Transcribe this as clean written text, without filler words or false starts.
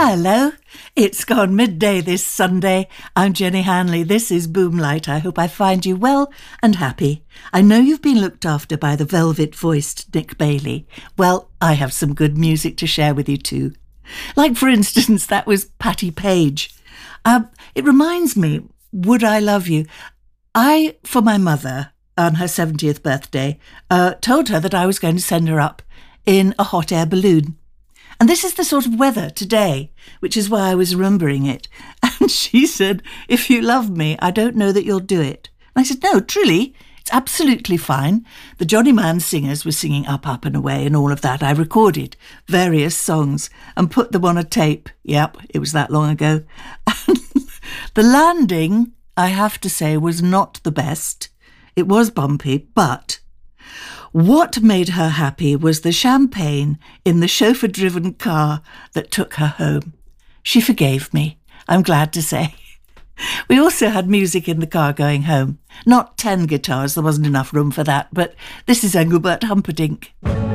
Hello, it's gone midday this Sunday. I'm Jenny Hanley. This is Boomlight. I hope I find you well and happy. I know you've been looked after by the velvet-voiced Nick Bailey. Well, I have some good music to share with you too. Like, for instance, that was Patti Page. It reminds me, Would I Love You? I, for my mother, on her 70th birthday, told her that I was going to send her up in a hot air balloon. And this is the sort of weather today, which is why I was remembering it. And she said, if you love me, I don't know that you'll do it. And I said, no, truly, it's absolutely fine. The Johnny Mann singers were singing Up, Up and Away and all of that. I recorded various songs and put them on a tape. Yep, it was that long ago. And the landing, I have to say, was not the best. It was bumpy, but what made her happy was the champagne in the chauffeur-driven car that took her home. She forgave me, I'm glad to say. We also had music in the car going home. Not 10 guitars, there wasn't enough room for that, but this is Engelbert Humperdinck.